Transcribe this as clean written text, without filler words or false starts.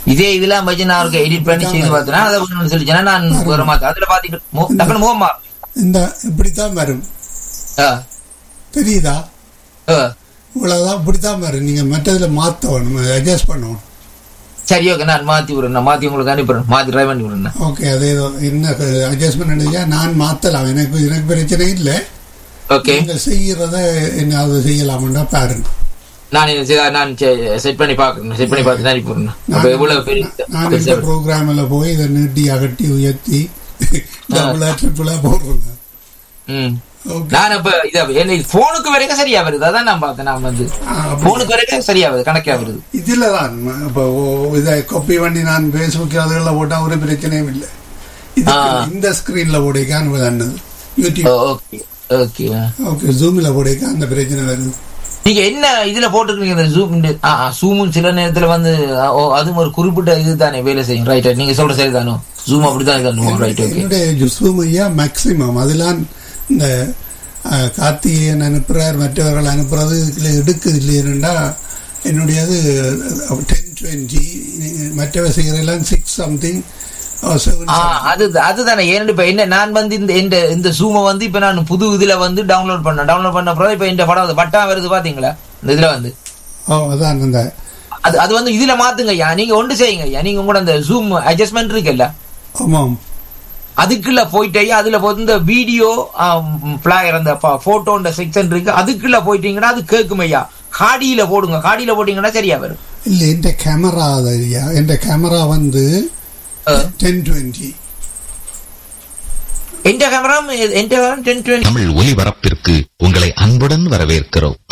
இதே இதெல்லாம் வச்சு நான் அவருக்கு எடிட் பண்ணி செய்து பார்த்தேன்னா அதை ஒன்று சொல்லிச்சேன்னா நான் வேற மாத்த அதுல பாத்தீங்கன்னா டக்குனு முகமா இந்த இப்படித்தான் வரும் தெரியுதா? இவ்வளவுதான் இப்படித்தான் வரும். நீங்க மற்றதுல மாத்தணும், அட்ஜஸ்ட் பண்ணணும். சரி ஓகே, நான் மாத்தி விடுறேன், நான் மாத்தி உங்களுக்கு அனுப்பிடுறேன், மாத்தி ட்ரை பண்ணி விடுறேன். ஓகே, அதே என்ன அட்ஜஸ்ட்மெண்ட் பண்ணியா நான் மாத்தலாம், எனக்கு பிரச்சனை இல்லை. ஓகே, நீங்க செய்யறத என்ன செய்யலாம்டா பாருங்க. நான் செட் பண்ணி பாக்குறேன், செட் பண்ணி பார்த்து அனுப்பிடுறேன். நான் இந்த ப்ரோக்ராம்ல போய் இதை நீட்டி அகட்டி உயர்த்தி டபுளா ட்ரிபிளா போடுறேன். நான் இப்ப இத போனுக்கு வரைக்கும் சரியா வருது, அதான் நான் பார்த்தேன். நான் வந்து போனுக்கு வரைக்கும் சரியா வருது, கணக்கா வருது. இதுலதான் இப்போ இதை காப்பி பண்ணி நான் பேஸ்புக் அதுல போட்டா ஒரு பிரச்சனையும் இல்லை. இந்த ஸ்கிரீன்ல போடைக்கான் யூடியூப் ஓகே ஓகே ஓகே ஜூம்ல போடைக்கா அந்த பிரச்சனை வருது. நீங்க என்ன இதுல போட்டுருக்கீங்க ஜூம் சில நேரத்துல வந்து அதுவும் ஒரு குறிப்பிட்ட இதுதானே வேலை செய்யும். ரைட், நீங்க சொல்ற சரிதானோ? ஜூம் அப்படிதான். Right, okay. என்னுடைய ஜூம் ஐயா மேக்சிமம் அதெல்லாம் இந்த கார்த்திகேயன் அனுப்புறார், மற்றவர்கள் அனுப்புறது இதுல எடுக்குது இல்லையா? என்னுடையது 1020, மற்றவ செய்யறதெல்லாம் 6 something. அதுதானே. இப்ப என்ன நான் வந்து இந்த ஜூமை வந்து இப்ப நான் புது இதுல வந்து டவுன்லோட் பண்ண பிறகு இப்ப இந்த படம் பட்டா வருது பாத்தீங்களா? இந்த இதுல வந்து அது வந்து இதுல மாத்துங்க ஐயா. நீங்க ஒன்று செய்யுங்க ஐயா, நீங்க கூட அந்த ஜூம் அட்ஜஸ்ட்மெண்ட் இருக்குல்ல, அதுக்குள்ள போயிட்டே அதுல போய் இந்த வீடியோ பிளேயர் அந்த போட்டோ செக்ஷன் இருக்கு, அதுக்குள்ள போயிட்டீங்கன்னா அது கேட்கும் ஐயா. காடியில போடுங்க, காடியில போட்டீங்கன்னா சரியா வரும். இல்ல இந்த கேமரா ஐயா, இந்த கேமரா வந்து 1020. எந்த கேமரா 1020. தமிழ் ஒலிபரப்பிற்கு உங்களை அன்புடன் வரவேற்கிறோம்.